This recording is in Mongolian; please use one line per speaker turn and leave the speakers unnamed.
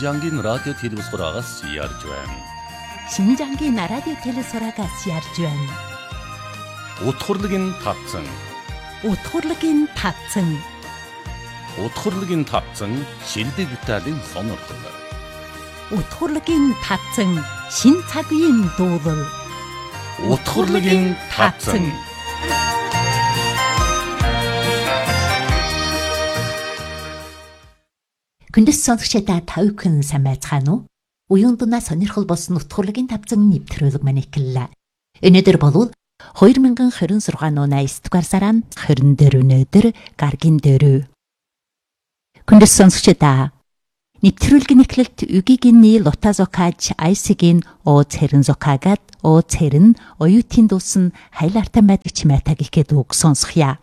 신장긴 라디오 телевизорагаас ярьж байна.
신장긴 라디오 телевизорагаас ярьж байна.
Утгуурлын тавцан.
Утгуурлын тавцан.
Утгуурлын тавцан шилдэг Италийн сонирхол.
Утгуурлын тавцан шин цагийн дуулал.
Утгуурлын тавцан.
Күндэс сонсогчдаа тавьхан сайн байцгаана уу? Уян дунаа сонирхол болсон утгуурлын тавцан нэвтрүүлэг маань эхэллээ. Өнөөдөр бол 2026 оны 9 дугаар сарын 24 өнөөдөр гаргийн дөрөв. Күндэс сонсогчдаа нэвтрүүлгийн эхлэлт үгийгний лутазокаж айсгийн оо цэрэн зокагад оо цэрэн оюутын дуусан хайлаартай байдаг чимээтаг ихэд үг сонсохъя.